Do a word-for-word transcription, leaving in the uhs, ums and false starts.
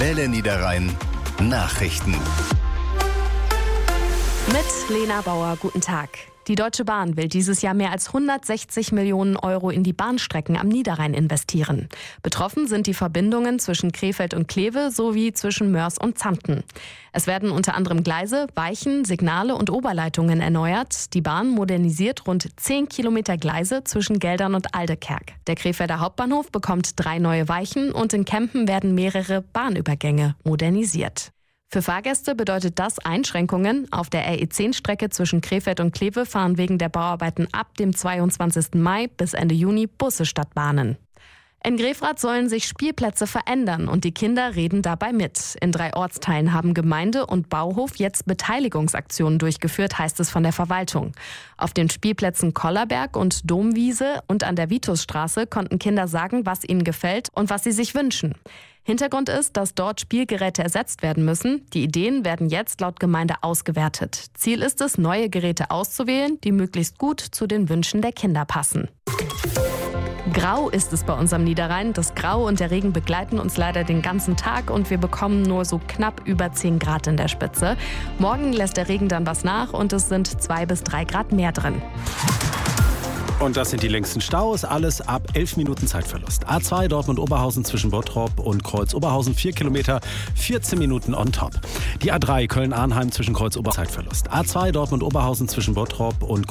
Welle Niederrhein Nachrichten. Mit Lena Bauer, guten Tag. Die Deutsche Bahn will dieses Jahr mehr als hundertsechzig Millionen Euro in die Bahnstrecken am Niederrhein investieren. Betroffen sind die Verbindungen zwischen Krefeld und Kleve sowie zwischen Mörs und Zanten. Es werden unter anderem Gleise, Weichen, Signale und Oberleitungen erneuert. Die Bahn modernisiert rund zehn Kilometer Gleise zwischen Geldern und Aldekerk. Der Krefelder Hauptbahnhof bekommt drei neue Weichen und in Kempen werden mehrere Bahnübergänge modernisiert. Für Fahrgäste bedeutet das Einschränkungen. Auf der R E zehn Strecke zwischen Krefeld und Kleve fahren wegen der Bauarbeiten ab dem zweiundzwanzigsten Mai bis Ende Juni Busse statt Bahnen. In Grefrath sollen sich Spielplätze verändern und die Kinder reden dabei mit. In drei Ortsteilen haben Gemeinde und Bauhof jetzt Beteiligungsaktionen durchgeführt, heißt es von der Verwaltung. Auf den Spielplätzen Kollerberg und Domwiese und an der Vitusstraße konnten Kinder sagen, was ihnen gefällt und was sie sich wünschen. Hintergrund ist, dass dort Spielgeräte ersetzt werden müssen. Die Ideen werden jetzt laut Gemeinde ausgewertet. Ziel ist es, neue Geräte auszuwählen, die möglichst gut zu den Wünschen der Kinder passen. Grau ist es bei uns am Niederrhein. Das Grau und der Regen begleiten uns leider den ganzen Tag und wir bekommen nur so knapp über zehn Grad in der Spitze. Morgen lässt der Regen dann was nach und es sind zwei bis drei Grad mehr drin. Und das sind die längsten Staus, alles ab elf Minuten Zeitverlust. A zwei Dortmund-Oberhausen zwischen Bottrop und Kreuz-Oberhausen, vier Kilometer, vierzehn Minuten on top. Die A drei Köln-Arnheim zwischen Kreuz-Oberhausen, Zeitverlust. A zwei Dortmund-Oberhausen zwischen Bottrop und